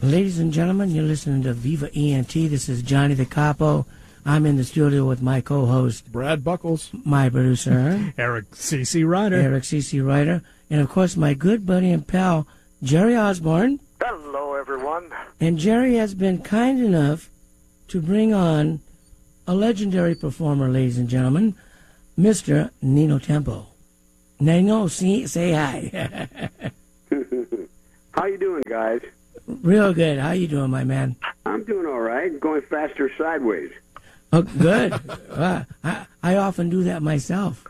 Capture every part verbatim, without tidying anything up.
Ladies and gentlemen, you're listening to Viva E N T. This is Johnny the Capo. I'm in the studio with my co-host, Brad Buckles, my producer, Eric C C Ryder, Eric C C Ryder, and of course my good buddy and pal, Jerry Osborne. Hello, everyone. And Jerry has been kind enough to bring on a legendary performer, ladies and gentlemen, Mister Nino Tempo. Nino, see, say hi. How you doing, guys? Real good. How you doing, my man? I'm doing all right. Going faster sideways. Oh, good. uh, I, I often do that myself.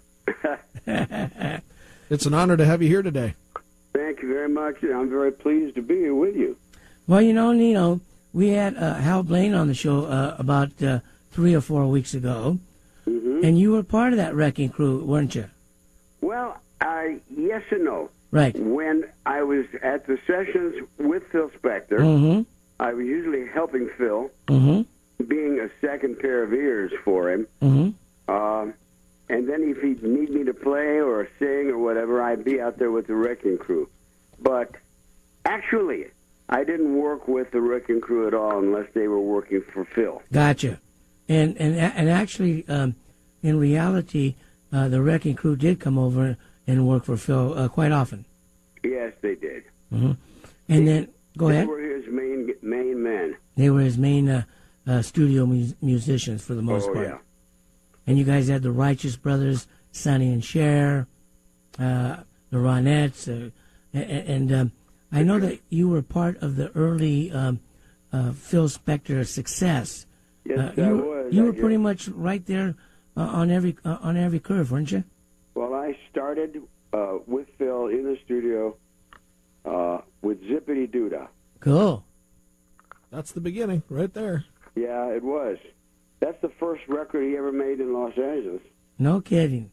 It's an honor to have you here today. Thank you very much. I'm very pleased to be here with you. Well, you know, Nino, we had uh, Hal Blaine on the show uh, about uh, three or four weeks ago, mm-hmm. and you were part of that wrecking crew, weren't you? Well, I yes and no. Right. When I was at the sessions with Phil Spector, mm-hmm. I was usually helping Phil, mm-hmm. being a second pair of ears for him. Mm-hmm. Uh, and then if he'd need me to play or sing or whatever, I'd be out there with the wrecking crew. But actually, I didn't work with the wrecking crew at all unless they were working for Phil. Gotcha. And and and actually, um, in reality, uh, the wrecking crew did come over and work for Phil uh, quite often. Yes, they did. Mm-hmm. And they, then, go they ahead. They were his main main men. They were his main uh, uh, studio mu- musicians for the most oh, part. Yeah. And you guys had the Righteous Brothers, Sonny and Cher, uh, the Ronettes, uh, and, and um, I know that you were part of the early um, uh, Phil Spector success. Yes, uh, I you, was. You I were did. pretty much right there uh, on every uh, on every curve, weren't you? Well, I started uh, with Phil in the studio uh, with Zippity Doodah. Cool. That's the beginning, right there. Yeah, it was. That's the first record he ever made in Los Angeles. No kidding.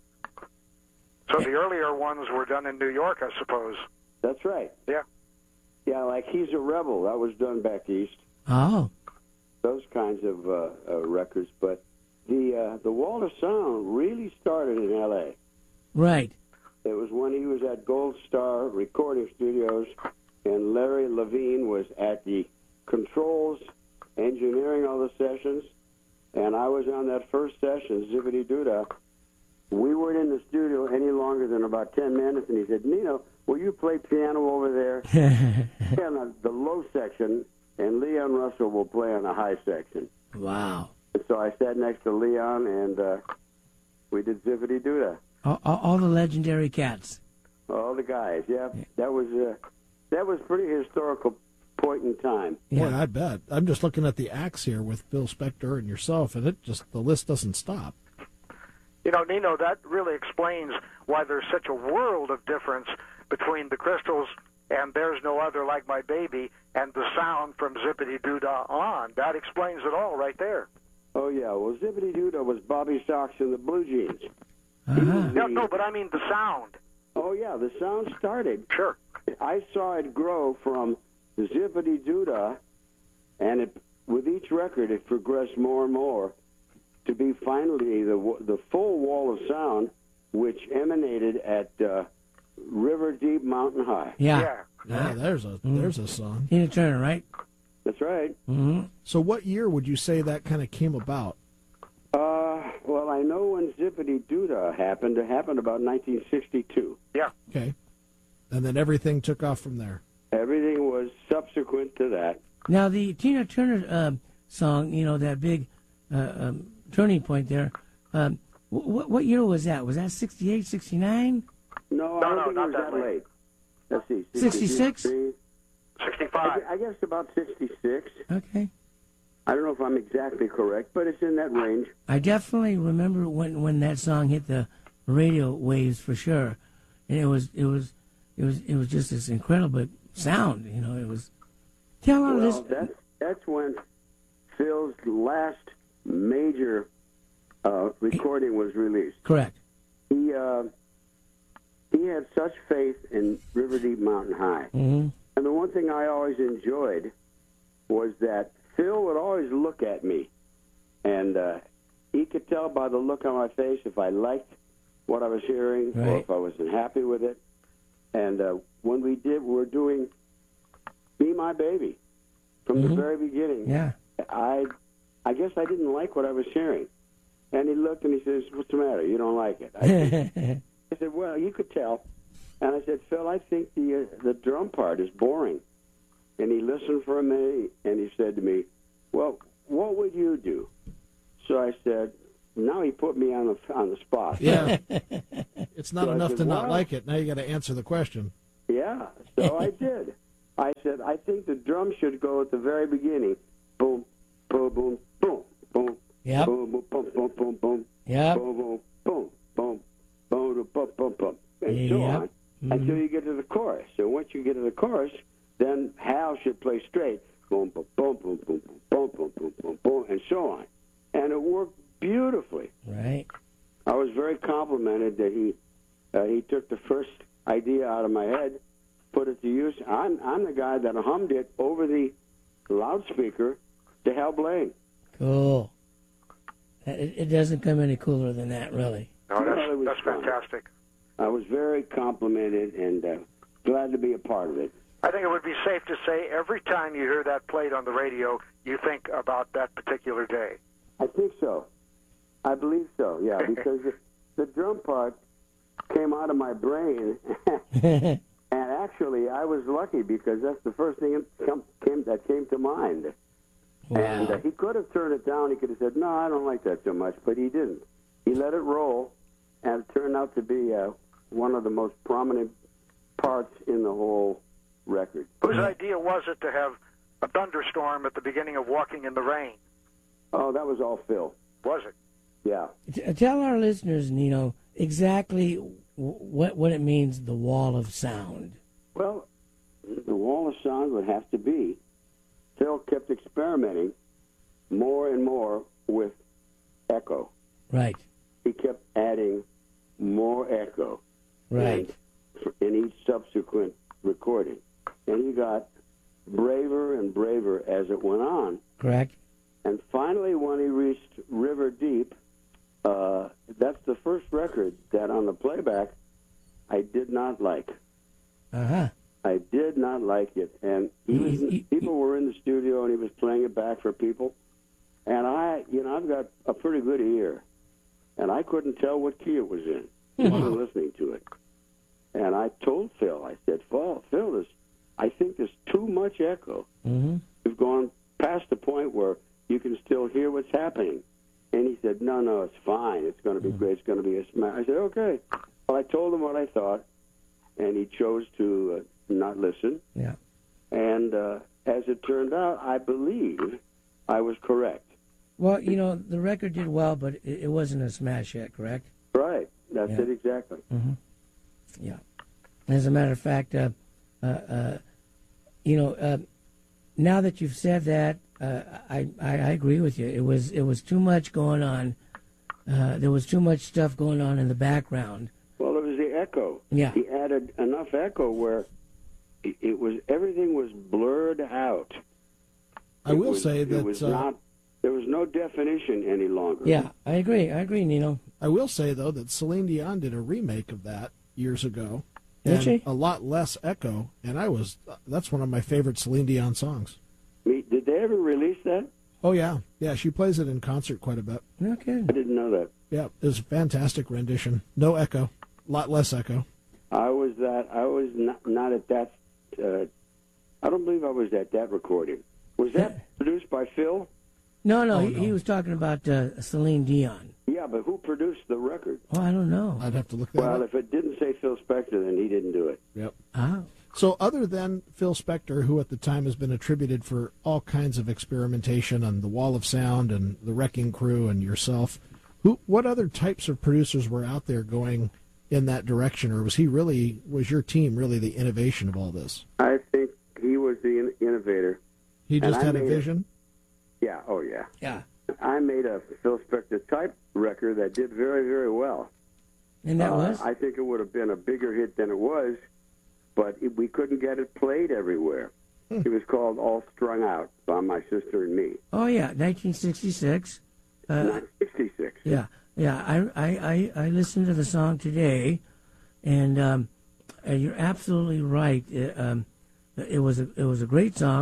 So the earlier ones were done in New York, I suppose. That's right. Yeah. Yeah, like He's a Rebel. That was done back east. Oh. Those kinds of uh, uh, records. But the uh, the Wall of Sound really started in L A Right. It was when he was at Gold Star Recording Studios, and Larry Levine was at the controls, engineering all the sessions, and I was on that first session, Zippity Doodah. We weren't in the studio any longer than about ten minutes, and he said, Nino, will you play piano over there? on the, the low section, and Leon Russell will play on the high section. Wow. And so I sat next to Leon, and uh, we did Zippity Doodah. All, all, all the legendary cats. All the guys, yeah. That was uh, that was pretty historical point in time. Yeah, Boy, I bet. I'm just looking at the acts here with Phil Spector and yourself, and it just the list doesn't stop. You know, Nino, that really explains why there's such a world of difference between the Crystals and There's No Other Like My Baby and the sound from Zippity Doodah on. That explains it all right there. Oh, yeah. Well, Zippity Doodah was Bobby Sox and the Blue Jeans. Uh-huh. No, no, but I mean the sound. Oh, yeah. The sound started. Sure. I saw it grow from Zippity Doodah, and it, with each record, it progressed more and more to be finally the the full Wall of Sound, which emanated at uh, River Deep Mountain High. Yeah. Yeah. Yeah, there's a mm. there's a song. Tina Turner, right? That's right. Mm-hmm. So what year would you say that kind of came about? Uh, well, I know when Zippity Doodah happened. It happened about nineteen sixty-two. Yeah. Okay. And then everything took off from there. Everything was subsequent to that. Now, the Tina Turner uh, song, you know, that big uh, um, turning point there, um, w- what year was that? Was that sixty-eight, sixty-nine? No, No, I don't no, think it not was that that late. late. Let's see. sixty-six? sixty-five. I, I guess about sixty-six. Okay. I don't know if I'm exactly correct, but it's in that range. I definitely remember when, when that song hit the radio waves for sure, and it was it was it was it was just this incredible sound. You know, it was. Tell all Well, this. that's, that's when Phil's last major uh, recording was released. Correct. He uh, he had such faith in River Deep Mountain High. Mm-hmm. And the one thing I always enjoyed was that Phil would always look at me, and uh, he could tell by the look on my face if I liked what I was hearing Right. or if I wasn't happy with it. And uh, when we did, we were doing Be My Baby. from Mhm. the very beginning. Yeah. I, I guess I didn't like what I was hearing. And he looked and he says, "What's the matter? You don't like it?" I said, I said "Well, you could tell." And I said, "Phil, I think the uh, the drum part is boring." And he listened for a minute and he said to me, "Well, what would you do?" So I said, now he put me on the on the spot. Yeah. It's not So I enough said, to not "Well." like it. Now you got to answer the question. Yeah, so I did. I said, I think the drum should go at the very beginning. Boom, boom, boom, boom, boom. Yep. Boom, boom, boom, boom, boom, boom. Yep. Boom, boom, boom, boom, boom, boom, boom, boom, and so Yep. on until you get to the chorus. So once you get to the chorus, then Hal should play straight. Boom, boom, boom, boom, boom, boom, boom, boom, boom, boom, boom, and so on. And it worked beautifully. Right. I was very complimented that he uh, he took the first idea out of my head, put it to use. I'm I'm the guy that hummed it over the loudspeaker to Hal Blaine. Cool. It, it doesn't come any cooler than that, really. No, that's, Well, it was that's fun. fantastic. I was very complimented and uh, glad to be a part of it. I think it would be safe to say every time you hear that played on the radio, you think about that particular day. I think so. I believe so, yeah, because the, the drum part came out of my brain, and actually I was lucky because that's the first thing that come, came, that came to mind. Wow. And uh, he could have turned it down. He could have said, "No, I don't like that so much," but he didn't. He let it roll, and it turned out to be uh, one of the most prominent parts in the whole record. Whose idea was it to have a thunderstorm at the beginning of Walking in the Rain? Oh, that was all Phil. Was it? Yeah. T- Tell our listeners, Nino, exactly w- what what it means, the wall of sound. Well, the wall of sound would have to be. Phil kept experimenting more and more with echo. Right. He kept adding more echo. Right. In each subsequent recording. And he got braver and braver as it went on. Correct. And finally, when he reached River Deep, uh, that's the first record that on the playback I did not like. Uh huh. I did not like it. And he was, He- he- people were in the studio and he was playing it back for people. And I, you know, I've got a pretty good ear. And I couldn't tell what key it was in. I wasn't listening to it. And I told Phil, I said, Phil, Phil, this, I think there's too much echo. Mm-hmm. We've gone past the point where you can still hear what's happening. And he said, no, no, it's fine. It's going to be great. It's going to be a smash. I said, okay. Well, I told him what I thought, and he chose to uh, not listen. Yeah. And uh, as it turned out, I believe I was correct. Well, you know, the record did well, but it, it wasn't a smash hit, correct? Right. That's Yeah. it exactly. Mm-hmm. Yeah. As a matter of fact, uh, uh, uh, you know, uh, now that you've said that, uh, I, I I agree with you. It was it was too much going on. Uh, there was too much stuff going on in the background. Well, it was the echo. Yeah. He added enough echo where it, it was everything was blurred out. I It will was- say it that was uh, not. There was no definition any longer. Yeah, I agree. I agree, Nino. I will say though that Celine Dion did a remake of that years ago, Did and she? a lot less echo. And I was that's one of my favorite Celine Dion songs. Me- Did they ever release that? Oh yeah, yeah. She plays it in concert quite a bit. No kidding. I didn't know that. Yeah, it was a fantastic rendition. No echo, a lot less echo. I was that. I was not, not at that. Uh, I don't believe I was at that recording. Was that produced by Phil? No, no, Oh, he, no. he was talking about uh, Celine Dion. Yeah, but who produced the record? Oh, I don't know. I'd have to look that Well, up. if it didn't say Phil Spector, then he didn't do it. Yep. Ah, So other than Phil Spector, who at the time has been attributed for all kinds of experimentation on the Wall of Sound and the Wrecking Crew and yourself, who what other types of producers were out there going in that direction, or was he really was your team really the innovation of all this? I think he was the in- innovator. He just And I had a made it- vision. Yeah. Oh, yeah. yeah. I made a Phil Spector type record that did very, very well. And that Uh, was? I think it would have been a bigger hit than it was, but it, we couldn't get it played everywhere. Hmm. It was called All Strung Out by My Sister and Me. Oh, yeah, nineteen sixty-six. Uh, nineteen sixty-six. yeah, yeah. I, I, I, I listened to the song today, and um, uh, you're absolutely right. It, um, it was a, it was a great song.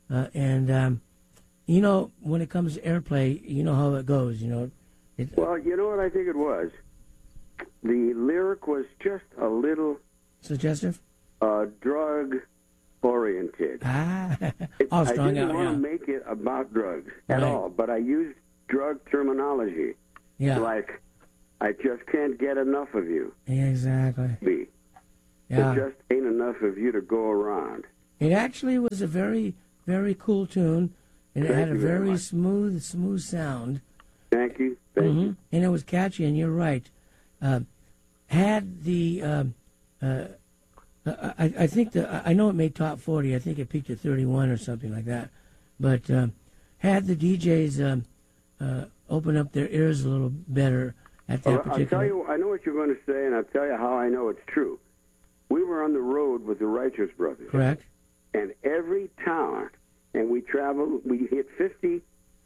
uh, and um, you know, when it comes to airplay, you know how it goes. You know, it, Well, you know what I think it was? The lyric was just a little suggestive. uh, drug-oriented. Ah, It- all I strung didn't out. want Yeah, to make it about drugs at Right. all, but I used drug terminology. yeah, Like, I just can't get enough of you, yeah, exactly. B. Yeah, There just ain't enough of you to go around. it actually was a very, very cool tune, and it Thank had a you very very much. smooth, smooth sound. Thank you. Thank Mhm. you. And it was catchy, and you're right. Uh, had the, um, uh, I, I think the, I know it made top forty. I think it peaked at thirty-one or something like that. But um, had the D Js um, uh, open up their ears a little better at that Well, I'll particular. tell you, I know what you're going to say, and I'll tell you how I know it's true. We were on the road with the Righteous Brothers. Correct. And every town, and we traveled, we hit fifty,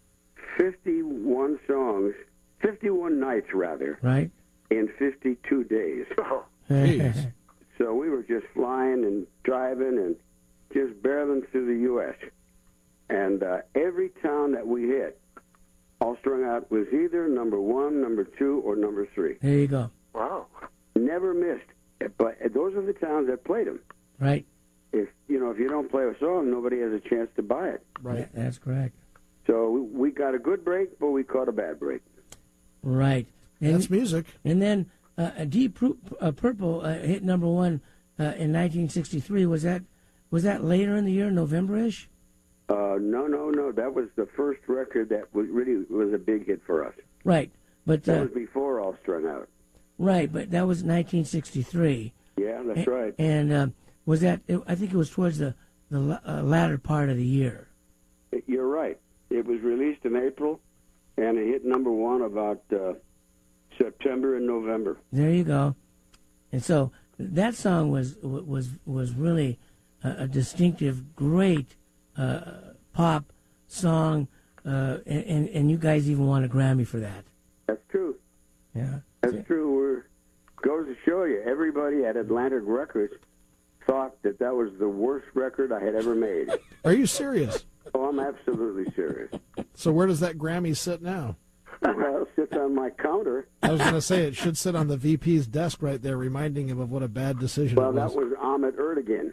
fifty-one songs, fifty-one nights rather, Right. in fifty-two days. Oh, Jeez. So we were just flying and driving and just barreling through the U S And uh, every town that we hit, all strung out, was either number one, number two, or number three. There you go. wow. Never missed. But those are the towns that played them. Right. If you know, if you don't play a song, nobody has a chance to buy it. Right. Yeah, that's correct. So we, we got a good break, but we caught a bad break. Right. And, That's music. and then uh, a Deep Pru- uh, Purple uh, hit number one uh, in nineteen sixty-three. Was that was that later in the year, November-ish? Uh, no, no, no. That was the first record that was really was a big hit for us. Right. But That uh, was before All Strung Out. right. But that was nineteen sixty-three. Yeah, that's A- right. And uh, was that? I think it was towards the the la- uh, latter part of the year. You're right. It was released in April, and it hit number one about uh, September and November. There you go. And so that song was was was really a, a distinctive, great uh, pop song, uh, and, and and you guys even won a Grammy for that. That's true. Yeah. That's true. We're, goes to show you, everybody at Atlantic Records thought that that was the worst record I had ever made. Are you serious? Oh, I'm absolutely serious. So where does that Grammy sit now? Well, it sits on my counter. I was going to say it should sit on the V P's desk right there, reminding him of what a bad decision Well, it that was. was Ahmet Erdogan.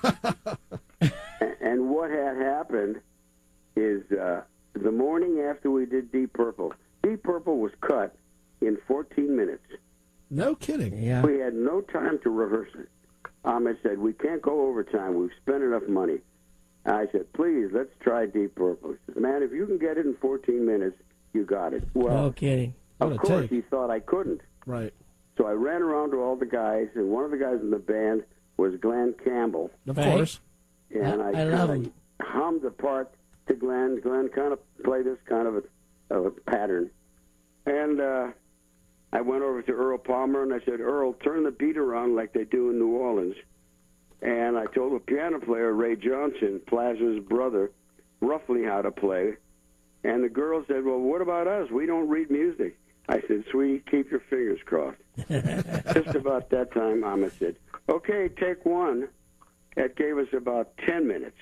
A- and what had happened is uh, the morning after we did Deep Purple, Deep Purple was cut in fourteen minutes. No kidding. Yeah. We had no time to rehearse it. Ahmet said, we can't go overtime. We've spent enough money. I said, please, let's try Deep Purple. He said, man, if you can get it in fourteen minutes, you got it. Well, No kidding. What of a course, take. he thought I couldn't. Right. So I ran around to all the guys, and one of the guys in the band was Glenn Campbell. Of Right. course. And I- I, I love kinda him. hummed the part to Glenn. Glenn kind of played this kind of a, of a pattern. And uh, I went over to Earl Palmer, and I said, Earl, turn the beat around like they do in New Orleans. And I told the piano player, Ray Johnson, Plaza's brother, roughly how to play. And the girl said, well, what about us? We don't read music. I said, sweetie, keep your fingers crossed. Just about that time, Ahmet said, okay, take one. That gave us about ten minutes.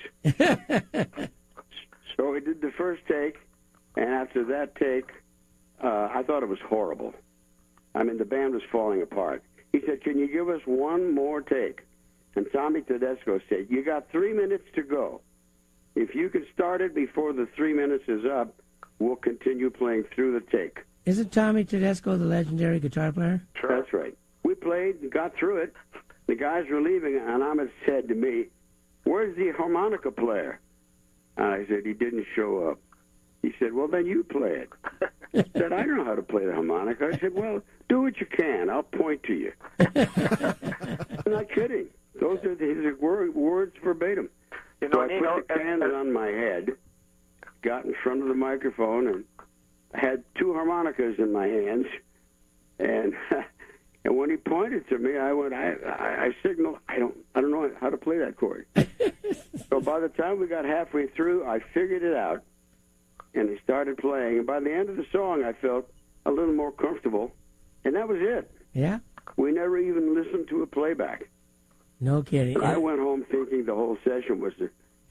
So we did the first take, and after that take, uh, I thought it was horrible. I mean, the band was falling apart. He said, can you give us one more take? And Tommy Tedesco said, you got three minutes to go. If you can start it before the three minutes is up, we'll continue playing through the take. Isn't Tommy Tedesco the legendary guitar player? Sure. That's right. We played and got through it. The guys were leaving, and Ahmet said to me, where's the harmonica player? And I said, he didn't show up. He said, well, then you play it. I said, I don't know how to play the harmonica. I said, well, do what you can. I'll point to you. I'm not kidding. Those are his wor- words verbatim. You So know, I Nino, put the and- candle on my head, got in front of the microphone, and had two harmonicas in my hands. And and when he pointed to me, I went, I, I, I signaled, I don't, I don't know how to play that chord. So by the time we got halfway through, I figured it out, and he started playing. And by the end of the song, I felt a little more comfortable, and that was it. Yeah. We never even listened to a playback. No kidding. I went home thinking the whole session was just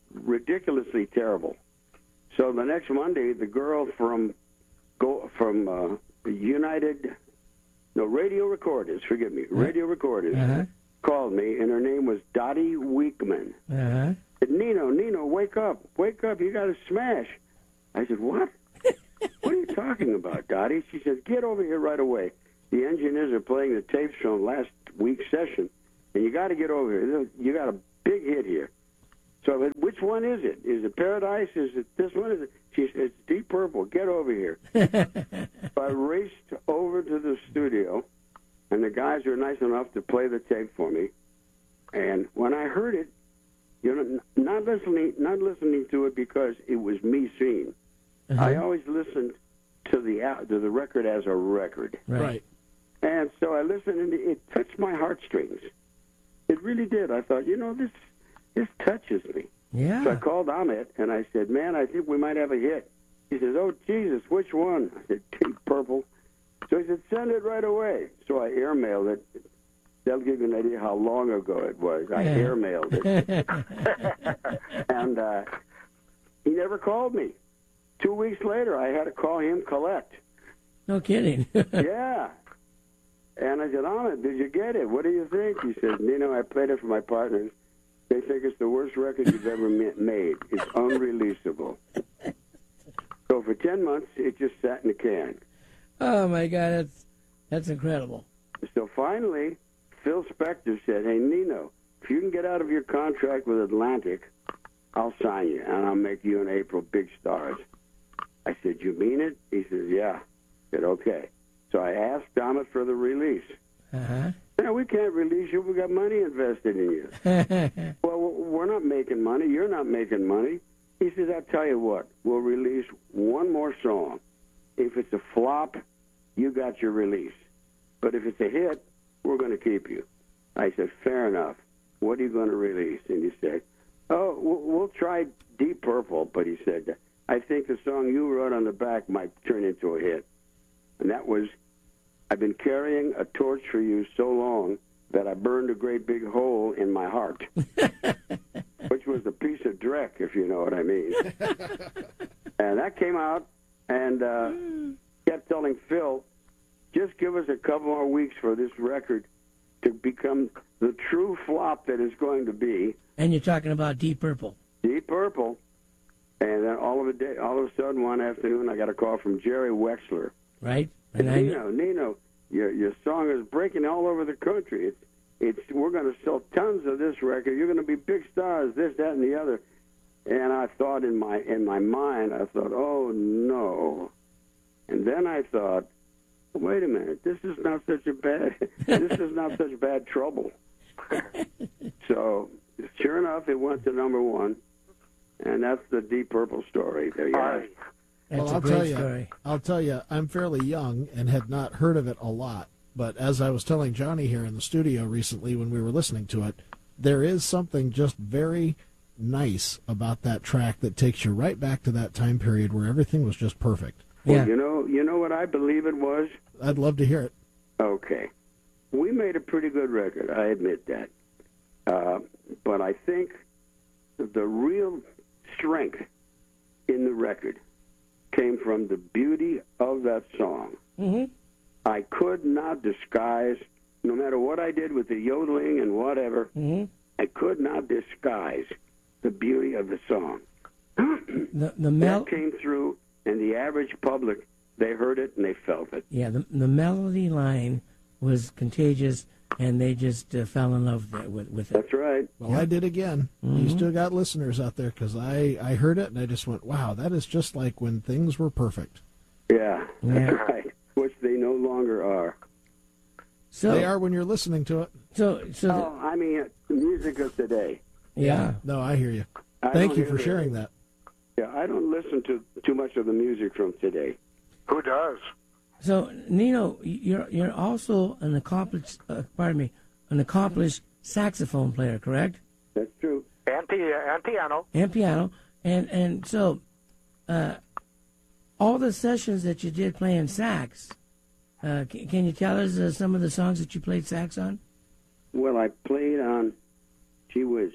ridiculously terrible. So the next Monday, the girl from go from uh, United, no Radio Recorders, forgive me, Radio Recorders, Uh-huh. called me, and her name was Dottie Weekman. Uh-huh. Said, Nino, Nino, wake up, wake up, you got to smash. I said, what? What are you talking about, Dottie? She said, get over here right away. The engineers are playing the tapes from last week's session, and you got to get over here. You got a big hit here. So I said, which one is it? Is it Paradise? Is it this one? Is it? She said, it's Deep Purple. Get over here. So I raced over to the studio, and the guys were nice enough to play the tape for me. And when I heard it, you know, not listening, not listening to it because it was me singing. Uh-huh. I always listened to the to the record as a record. Right. Right. And so I listened, and it touched my heartstrings. It really did. I thought, you know, this this touches me. Yeah. So I called Ahmet, and I said, man, I think we might have a hit. He says, oh, Jesus, which one? I said, Deep Purple. So he said, send it right away. So I airmailed it. That'll give you an idea how long ago it was. I Yeah. airmailed it. And uh, he never called me. Two weeks later, I had to call him collect. No kidding. Yeah. And I said, Ahmed, did you get it? What do you think? He said, Nino, I played it for my partners. They think it's the worst record you've ever ma- made. It's unreleasable. So for ten months, it just sat in the can. Oh my God, that's that's incredible. So finally, Phil Spector said, hey, Nino, if you can get out of your contract with Atlantic, I'll sign you, and I'll make you and April big stars. I said, you mean it? He says, yeah. I said, okay. So I asked Ahmet for the release. Uh-huh. No, we can't release you. We got money invested in you. Well, we're not making money. You're not making money. He says, I'll tell you what. We'll release one more song. If it's a flop, you got your release. But if it's a hit, we're going to keep you. I said, fair enough. What are you going to release? And he said, oh, we'll, we'll try Deep Purple. But he said, I think the song you wrote on the back might turn into a hit. And that was, I've been carrying a torch for you so long that I burned a great big hole in my heart, which was a piece of dreck, if you know what I mean. And that came out, and uh, kept telling Phil, just give us a couple more weeks for this record to become the true flop that it's going to be. And you're talking about Deep Purple. Deep Purple. And then all of a day, all of a sudden, one afternoon, I got a call from Jerry Wexler. Right? And And I, Nino, Nino, your your song is breaking all over the country. It's it's we're going to sell tons of this record. You're going to be big stars. This, that, and the other. And I thought in my in my mind, I thought, oh no. And then I thought, wait a minute, this is not such a bad this is not such bad trouble. So sure enough, it went to number one, and that's the Deep Purple story. There you have it. that's well, a I'll great tell you, story. I'll tell you, I'm fairly young and had not heard of it a lot. But as I was telling Johnny here in the studio recently when we were listening to it, there is something just very nice about that track that takes you right back to that time period where everything was just perfect. Yeah. Well, you know, you know what I believe it was? I'd love to hear it. Okay. We made a pretty good record, I admit that. Uh, but I think the real strength in the record came from the beauty of that song. Mm-hmm. I could not disguise, no matter what I did with the yodeling and whatever, Mm-hmm. I could not disguise the beauty of the song. The the mel- That came through, and the average public, they heard it and they felt it. yeah, the the melody line was contagious, and they just uh, fell in love with with, with it. That's right. Well, I did again. You still got listeners out there because I, I heard it and I just went, wow, that is just like when things were perfect. Yeah, Yeah. that's right. Which they no longer are. So They are when you're listening to it. so so the- Oh, I mean, the music of today. yeah. No, I hear you. I Thank don't you hear for the- sharing that. Yeah, I don't listen to too much of the music from today. Who does? So Nino, you're you're also an accomplished uh, pardon me, an accomplished saxophone player, correct? That's true. And, pi- and piano. And piano, and and so uh, all the sessions that you did playing sax. Uh, can, can you tell us uh, some of the songs that you played sax on? Well, I played on, gee whiz,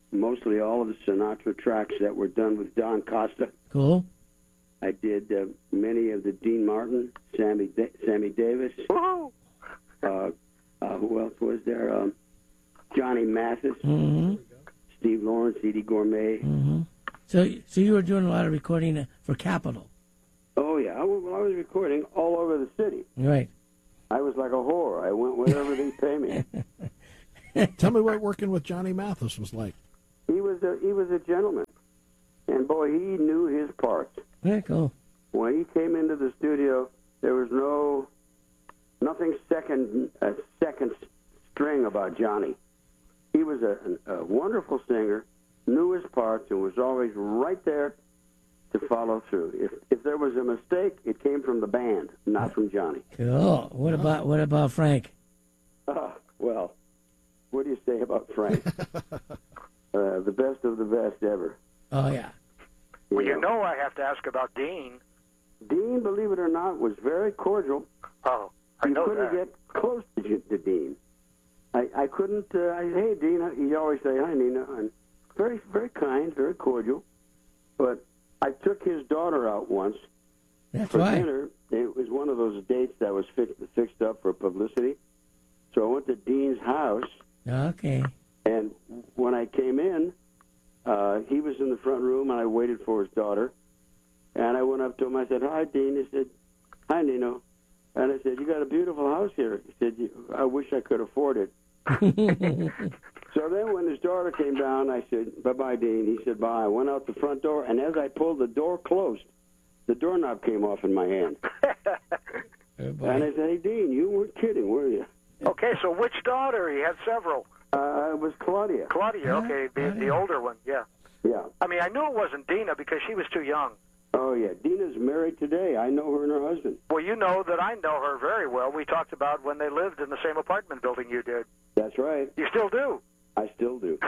mostly all of the Sinatra tracks that were done with Don Costa. Cool. I did uh, many of the Dean Martin, Sammy da- Sammy Davis. Woohoo! Uh, uh, who else was there? Um, Johnny Mathis, Mm-hmm. Steve Lawrence, Edie Gourmet. Mm-hmm. So, so you were doing a lot of recording for Capitol. Oh, yeah. I, was- I was recording all over the city. Right. I was like a whore. I went wherever they pay me. Tell me what working with Johnny Mathis was like. He was a he was a gentleman, and boy, he knew his parts. Very cool. When he came into the studio, there was no nothing second a second string about Johnny. He was a, a wonderful singer, knew his parts, and was always right there to follow through. If if there was a mistake, it came from the band, not from Johnny. Cool. What about what about Frank? Ah, well, what do you say about Frank? uh, the best of the best ever. Oh yeah. Well, you know I have to ask about Dean. Dean, believe it or not, was very cordial. Oh, I You know couldn't that. get close to, to Dean. I, I couldn't. Uh, I hey Dean. He'd always say hi Nina, and very very kind, very cordial. But I took his daughter out once That's for right. dinner. It was one of those dates that was fixed fixed up for publicity. So I went to Dean's house, Okay. and when I came in, uh, he was in the front room, and I waited for his daughter. And I went up to him. I said, "Hi, Dean." He said, "Hi, Nino." And I said, "You got a beautiful house here." He said, "I wish I could afford it." So then when his daughter came down, I said, "Bye-bye, Dean." He said, "Bye." I went out the front door, and as I pulled the door closed, the doorknob came off in my hand. And I said, "Hey, Dean, you weren't kidding, were you?" Okay, so which daughter? He had several. Uh, it was Claudia. Claudia, Yeah, okay, the, the Claudia. older one, yeah. Yeah. I mean, I knew it wasn't Dina because she was too young. Oh, yeah. Dina's married today. I know her and her husband. Well, you know that I know her very well. We talked about when they lived in the same apartment building you did. That's right. You still do. I still do.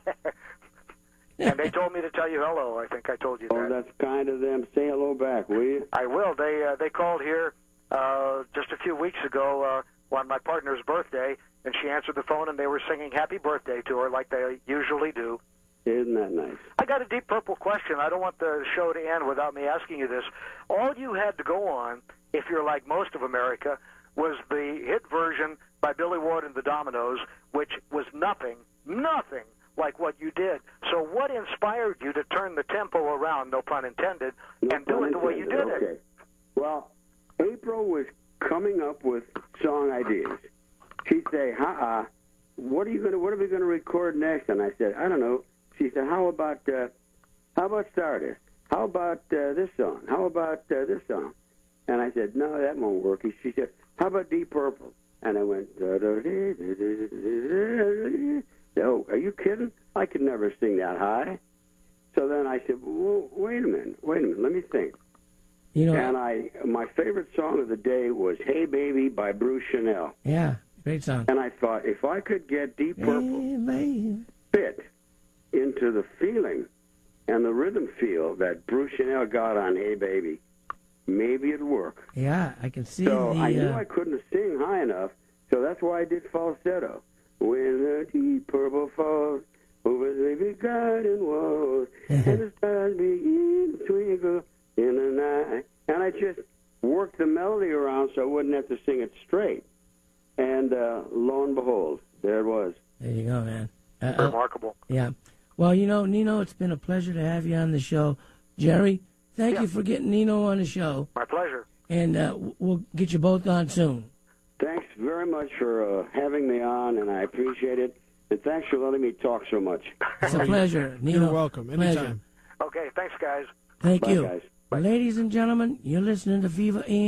And they told me to tell you hello. I think I told you Oh, that. that's kind of them. Say hello back, will you? I will. They uh, they called here uh, just a few weeks ago uh, on my partner's birthday, and she answered the phone, and they were singing happy birthday to her like they usually do. Isn't that nice? I got a Deep Purple question. I don't want the show to end without me asking you this. All you had to go on, if you're like most of America, was the hit version by Billy Ward and the Dominoes, which was nothing, nothing like what you did. So what inspired you to turn the tempo around, no pun intended, No and do pun it the way you did intended. it? Okay. Well, April was coming up with song ideas. She'd say, "Ha-ha, what are you going to? What are we going to record next?" And I said, "I don't know." She said, "How about uh, how about Stardust? How about uh, this song? How about uh, this song?" And I said, "No, that won't work." She said, "How about Deep Purple?" And I went, "Oh, are you kidding? I could never sing that high." So then I said, well, "Wait a minute, wait a minute, let me think." You know. And I, my favorite song of the day was "Hey Baby" by Bruce Chanel. Yeah. Great song. And I thought, if I could get Deep Purple Hey, babe. fit into the feeling and the rhythm feel that Bruce Chanel got on "Hey Baby," maybe it'd work. Yeah, I can see So the. I knew uh, I couldn't sing high enough, so that's why I did falsetto. When the deep purple falls over the big garden walls, and the stars begin to twinkle in the night, and I just worked the melody around so I wouldn't have to sing it straight. And uh, lo and behold, there it was. There you go, man. Uh, uh, Remarkable. yeah. Well, you know, Nino, it's been a pleasure to have you on the show. Jerry, thank Yeah. you for getting Nino on the show, My pleasure. and uh, w- we'll get you both on soon. Thanks very much for uh, having me on, and I appreciate it. And thanks for letting me talk so much. It's a pleasure, Nino. You're welcome. Pleasure. Anytime. Okay, thanks, guys. Thank Bye, you. guys. Ladies and gentlemen, you're listening to Fever A M.